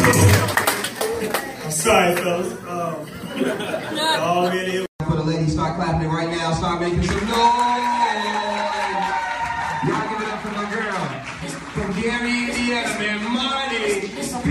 I'm sorry, fellas. For the ladies, start clapping it right now. Start making some noise. Y'all give it up for my girl. From Gary, Indiana, man. Marty P.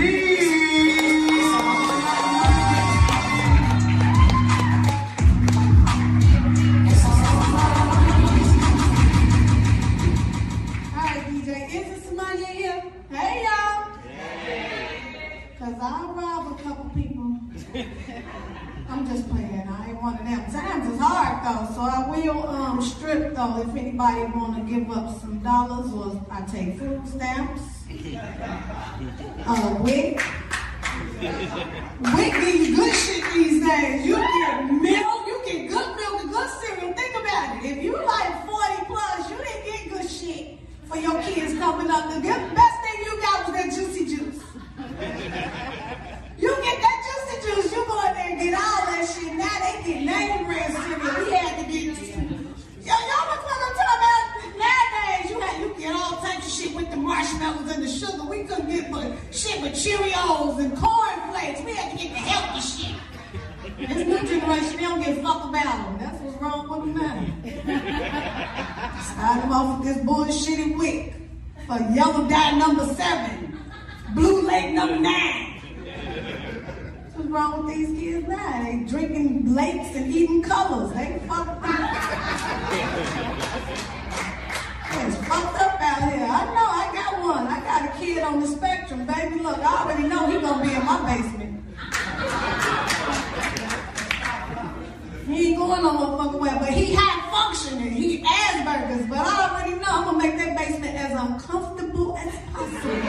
I'll rob a couple people. I'm just playing. I ain't one of them. Times is hard though, so I will strip though if anybody want to give up some dollars, or I take food stamps. WIC. WIC give you good shit these days. You get milk, you get good milk and good cereal. Think about it. If you like 40 plus, you didn't get good shit for your kids coming up. The best thing you got was that juicy juice. You get that juicy juice, you go in there and get all that shit. Now they get name brand cereal. We had to get, y'all know what I'm talking about? Nowadays, you get all types of shit with the marshmallows and the sugar. We couldn't get shit with Cheerios and cornflakes. We had to get the healthy shit. This new generation, they don't give a fuck about them. That's what's wrong with them now. Start them off with this bullshitty WIC for yellow dye number 7. Blue Lake number 9. What's wrong with these kids now? They drinking lakes and eating colors. They fucked up. It's fucked up out here. I know, I got one. I got a kid on the spectrum, baby. Look, I already know he gonna be in my basement. He ain't going no motherfucking way, but he high functioning. He Asperger's, but I already know I'm gonna make that basement as uncomfortable as possible.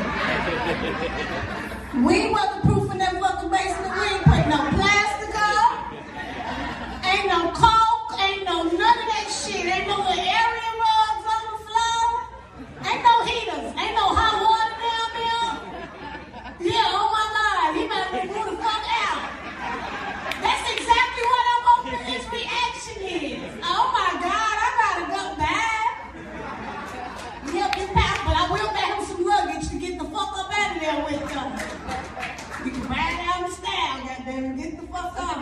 We ain't weatherproof in that fucking basement. We ain't putting no plastic up. Ain't no coke. Ain't no none of that shit. Ain't no little area rugs on the floor. Ain't no heaters. Ain't no hot water down there. Yeah, oh my God. He better move the fuck out. That's exactly what I'm hoping his reaction is. Oh my God, I gotta go back. Help his pass, but I will buy him some luggage to get the fuck up out of there with him. You can ride down the style, goddamn, get the fuck out.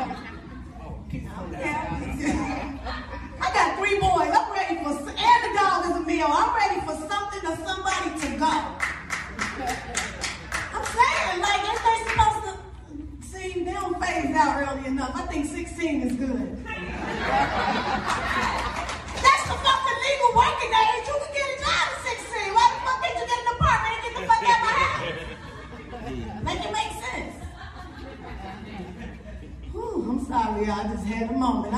I got 3 boys. I'm ready for, and the dog is a meal. I'm ready for something or somebody to go. I'm saying, like, if they supposed to, see, they don't phase out early enough. I think 16 is good. That's the fucking legal working age. You can get a job at 16. Why the fuck did you get an apartment and get the fuck out of my house? Make it make sense. Whew, I'm sorry, I just had a moment.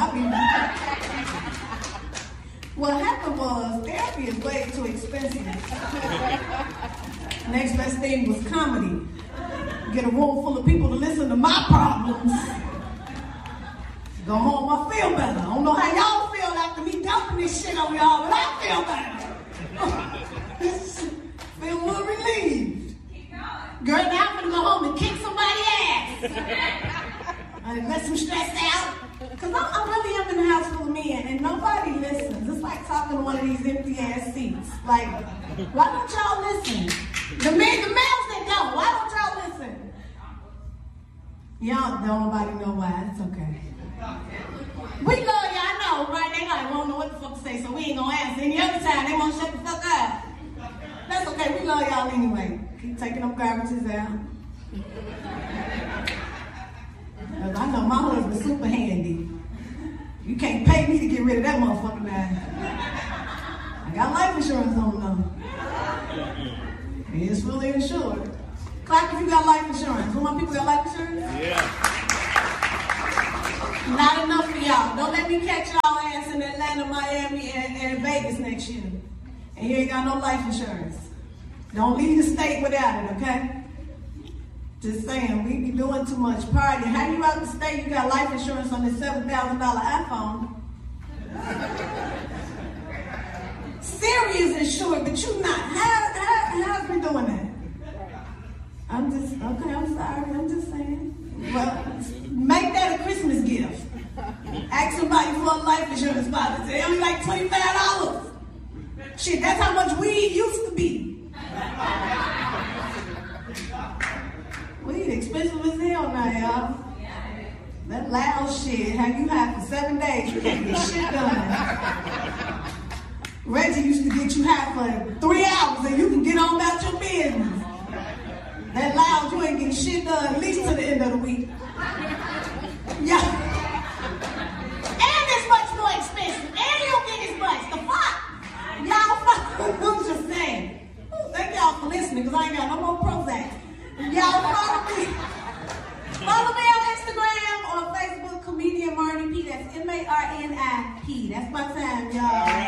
What happened was, therapy is way too expensive. Next best thing was comedy. Get a room full of people to listen to my problems. Go home, I feel better. I don't know how y'all feel after me dumping this shit on y'all, but I feel better. Feel more relieved. Girl, now I'm gonna go home and kick somebody's ass. I let them stress out. Because I really am in the house full of men and nobody listens. It's like talking to one of these empty ass seats. Like, why don't y'all listen? The males that don't, why don't y'all listen? Y'all don't nobody know why, it's okay. We love y'all, know, right? They like, won't know what the fuck to say, so we ain't gonna answer. Any other time, they won't shut the fuck up. That's okay, we love y'all anyway. Keep taking them garbages out. Cause I know my husband's super handy. You can't pay me to get rid of that motherfucker now. I got life insurance on them. It's fully insured. Clap if you got life insurance. Who my people got life insurance? Yeah. Not enough for y'all. Don't let me catch y'all ass in Atlanta, Miami, and Vegas next year. And you ain't got no life insurance. Don't leave the state without it, okay? Just saying, we be doing too much partying. How you out the state, you got life insurance on this $7,000 iPhone? Siri is insured, but you not. How's we doing that? I'm just, okay, I'm sorry, I'm just saying. Well, make that a Christmas gift. Ask somebody for a life insurance policy. They only like $25. Shit, that's how much weed used to be. We weed expensive as hell now, y'all. That loud shit, how you high for 7 days, you can't get shit done. Reggie used to get you high for 3 hours and you can get on about your business. That loud, you ain't getting shit done at least to the end of the week. Yeah. And it's much more expensive. And you don't get as much. The fuck? Y'all fuck. I'm just saying. Thank y'all for listening because I ain't got no more Prozac. Y'all follow me. Follow me on Instagram or Facebook, Comedian Marnie P. That's M-A-R-N-I-P. That's my time, y'all.